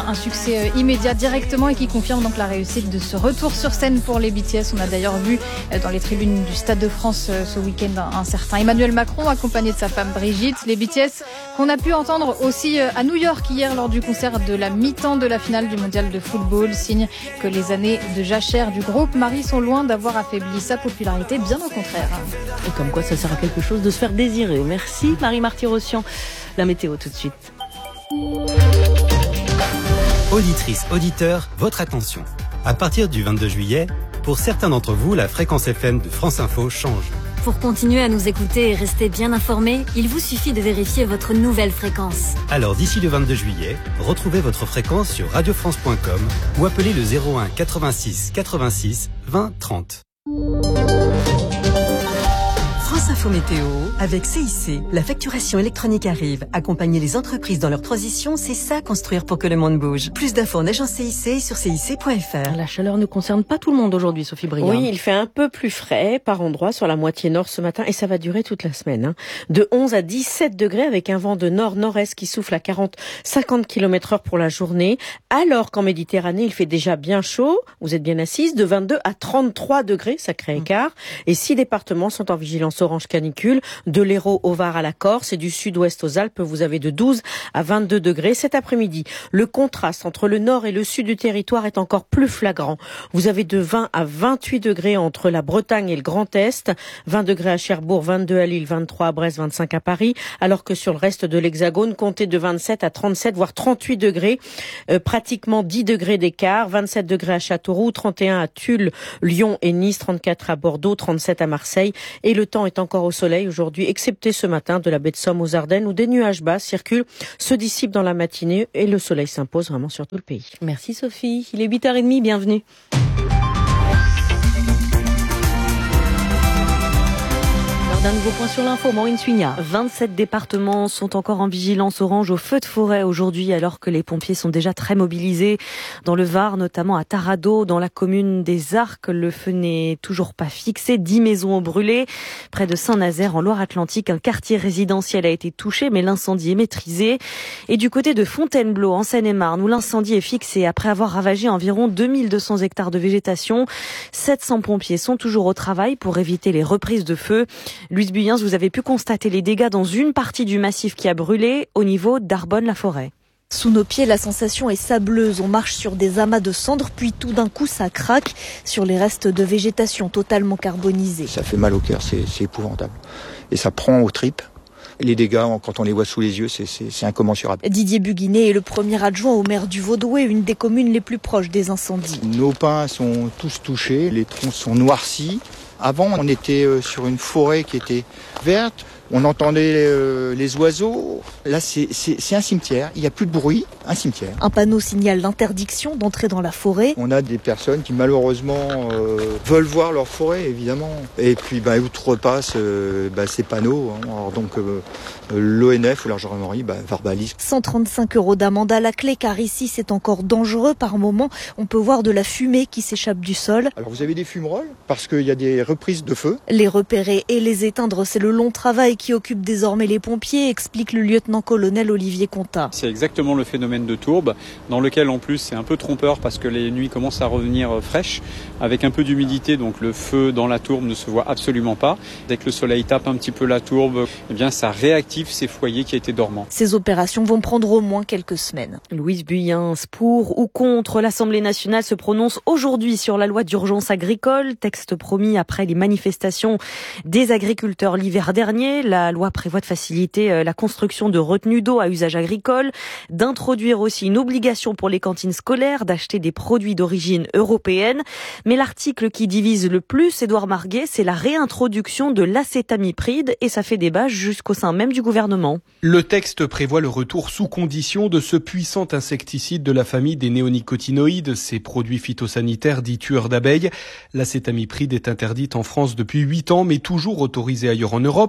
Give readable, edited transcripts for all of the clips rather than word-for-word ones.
un succès immédiat directement et qui confirme donc la réussite de ce retour sur scène pour les BTS. On a d'ailleurs vu dans les tribunes du Stade de France ce week-end un certain Emmanuel Macron accompagné de sa femme Brigitte. Les BTS qu'on a pu entendre aussi à New York hier lors du concert de la mi-temps de la finale du mondial de football, signe que les années de jachère du groupe Marie sont loin d'avoir affaibli sa popularité, bien au contraire. Et comme quoi ça sert à quelque chose de se faire désirer. Merci Marie Marty-Rossian. La météo tout de suite. Auditrices, auditeurs, votre attention. À partir du 22 juillet, pour certains d'entre vous, la fréquence FM de France Info change. Pour continuer à nous écouter et rester bien informés, il vous suffit de vérifier votre nouvelle fréquence. Alors d'ici le 22 juillet, retrouvez votre fréquence sur radiofrance.com ou appelez le 01 86 86 20 30. France Info Météo, avec CIC. La facturation électronique arrive. Accompagner les entreprises dans leur transition, c'est ça construire pour que le monde bouge. Plus d'infos en agence CIC et sur cic.fr. La chaleur ne concerne pas tout le monde aujourd'hui, Sophie Briand. Oui, il fait un peu plus frais par endroits sur la moitié nord ce matin et ça va durer toute la semaine. De 11 à 17 degrés avec un vent de nord-nord-est qui souffle à 40-50 km/h pour la journée. Alors qu'en Méditerranée, il fait déjà bien chaud. Vous êtes bien assises. De 22 à 33 degrés, sacré écart. Et 6 départements sont en vigilance orange canicule, de l'Hérault au Var à la Corse et du sud-ouest aux Alpes, vous avez de 12 à 22 degrés cet après-midi. Le contraste entre le nord et le sud du territoire est encore plus flagrant. Vous avez de 20 à 28 degrés entre la Bretagne et le Grand Est, 20 degrés à Cherbourg, 22 à Lille, 23 à Brest, 25 à Paris, alors que sur le reste de l'Hexagone, comptez de 27 à 37, voire 38 degrés, pratiquement 10 degrés d'écart, 27 degrés à Châteauroux, 31 à Tulle, Lyon et Nice, 34 à Bordeaux, 37 à Marseille, et le temps est encore au soleil aujourd'hui, excepté ce matin de la baie de Somme aux Ardennes où des nuages bas circulent, se dissipent dans la matinée et le soleil s'impose vraiment sur tout le pays. Merci Sophie. Il est 8h30, bienvenue. D'un nouveau point sur l'info, Maureen Suignard. 27 départements sont encore en vigilance orange au feu de forêt aujourd'hui, alors que les pompiers sont déjà très mobilisés. Dans le Var, notamment à Tarado, dans la commune des Arcs, le feu n'est toujours pas fixé. 10 maisons ont brûlé. Près de Saint-Nazaire, en Loire-Atlantique, un quartier résidentiel a été touché, mais l'incendie est maîtrisé. Et du côté de Fontainebleau, en Seine-et-Marne, où l'incendie est fixé après avoir ravagé environ 2200 hectares de végétation, 700 pompiers sont toujours au travail pour éviter les reprises de feu. Louise Buyens, vous avez pu constater les dégâts dans une partie du massif qui a brûlé au niveau d'Arbonne-la-Forêt. Sous nos pieds, la sensation est sableuse. On marche sur des amas de cendres, puis tout d'un coup, ça craque sur les restes de végétation totalement carbonisés. Ça fait mal au cœur, c'est épouvantable. Et ça prend aux tripes. Les dégâts, quand on les voit sous les yeux, c'est incommensurable. Didier Buguinet est le premier adjoint au maire du Vaudouet, une des communes les plus proches des incendies. Nos pins sont tous touchés, les troncs sont noircis. Avant, on était sur une forêt qui était verte. On entendait les oiseaux. Là, c'est un cimetière. Il n'y a plus de bruit. Un cimetière. Un panneau signale l'interdiction d'entrer dans la forêt. On a des personnes qui, malheureusement, veulent voir leur forêt, évidemment. Et puis, outrepassent ces panneaux. Alors, donc, l'ONF ou la gendarmerie verbalise. 135 € d'amende à la clé, car ici, c'est encore dangereux. Par moment, on peut voir de la fumée qui s'échappe du sol. Alors, vous avez des fumerolles, parce qu'il y a des reprises de feu. Les repérer et les éteindre, c'est le long travail qui occupe désormais les pompiers, explique le lieutenant-colonel Olivier Contat. C'est exactement le phénomène de tourbe, dans lequel en plus c'est un peu trompeur parce que les nuits commencent à revenir fraîches, avec un peu d'humidité, donc le feu dans la tourbe ne se voit absolument pas. Dès que le soleil tape un petit peu la tourbe, ça réactive ces foyers qui étaient dormants. Ces opérations vont prendre au moins quelques semaines. Louise Buyens, pour ou contre, l'Assemblée nationale se prononce aujourd'hui sur la loi d'urgence agricole, texte promis après les manifestations des agriculteurs l'hiver dernier. La loi prévoit de faciliter la construction de retenues d'eau à usage agricole, d'introduire aussi une obligation pour les cantines scolaires d'acheter des produits d'origine européenne. Mais l'article qui divise le plus, Édouard Marguet, c'est la réintroduction de l'acétamipride et ça fait débat jusqu'au sein même du gouvernement. Le texte prévoit le retour sous condition de ce puissant insecticide de la famille des néonicotinoïdes, ces produits phytosanitaires dits tueurs d'abeilles. L'acétamipride est interdite en France depuis 8 ans, mais toujours autorisée ailleurs en Europe. Les agriculteurs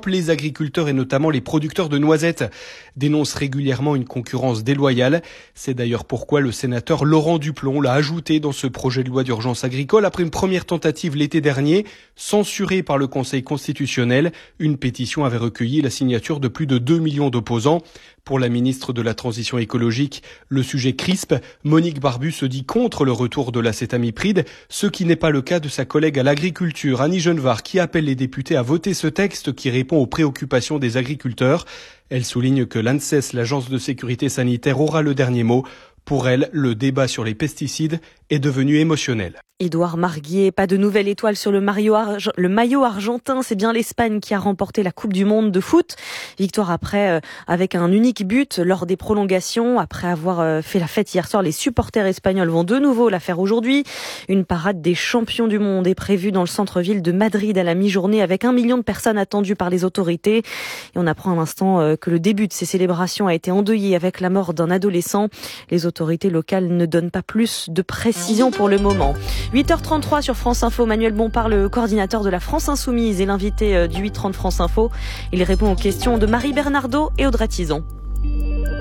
agriculteurs et notamment les producteurs de noisettes dénoncent régulièrement une concurrence déloyale. C'est d'ailleurs pourquoi le sénateur Laurent Duplon l'a ajouté dans ce projet de loi d'urgence agricole après une première tentative l'été dernier, censurée par le Conseil constitutionnel. Une pétition avait recueilli la signature de plus de 2 millions d'opposants. Pour la ministre de la Transition écologique, le sujet crispe. Monique Barbu se dit contre le retour de l'acétamipride, ce qui n'est pas le cas de sa collègue à l'agriculture, Annie Genevard, qui appelle les députés à voter ce texte qui répond aux préoccupations des agriculteurs. Elle souligne que l'ANSES, l'agence de sécurité sanitaire, aura le dernier mot. Pour elle, le débat sur les pesticides est devenu émotionnel. Édouard Marguier, pas de nouvelle étoile sur le maillot argentin. C'est bien l'Espagne qui a remporté la Coupe du Monde de foot. Victoire après, avec un unique but lors des prolongations. Après avoir fait la fête hier soir, les supporters espagnols vont de nouveau la faire aujourd'hui. Une parade des champions du monde est prévue dans le centre-ville de Madrid à la mi-journée avec 1 million de personnes attendues par les autorités. Et on apprend à l'instant que le début de ces célébrations a été endeuillé avec la mort d'un adolescent. Les autorités locales ne donnent pas plus de précision pour le moment. 8h33 sur France Info, Manuel Bompard, le coordinateur de la France Insoumise, est l'invité du 8h30 France Info. Il répond aux questions de Marie Bernardo et Audrey Tison.